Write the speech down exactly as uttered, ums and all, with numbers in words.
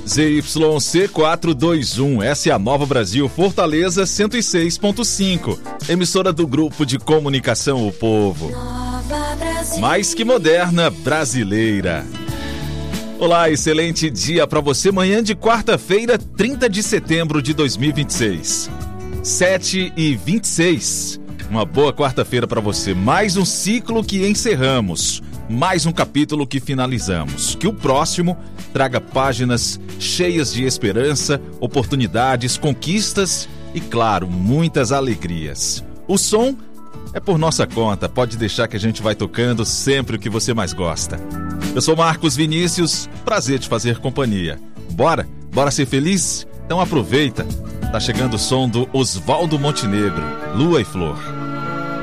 Z Y C quatrocentos e vinte e um, essa é a Nova Brasil Fortaleza cento e seis ponto cinco, emissora do Grupo de Comunicação O Povo. Mais que moderna, brasileira. Olá, excelente dia para você, manhã de quarta-feira, trinta de setembro de dois mil e vinte e seis. sete e vinte e seis. Uma boa quarta-feira para você. Mais um ciclo que encerramos. Mais um capítulo que finalizamos. Que o próximo traga páginas cheias de esperança, oportunidades, conquistas e, claro, muitas alegrias. O som é por nossa conta. Pode deixar que a gente vai tocando sempre o que você mais gosta. Eu sou Marcos Vinícius. Prazer te fazer companhia. Bora? Bora ser feliz? Então aproveita. Tá chegando o som do Oswaldo Montenegro, Lua e Flor.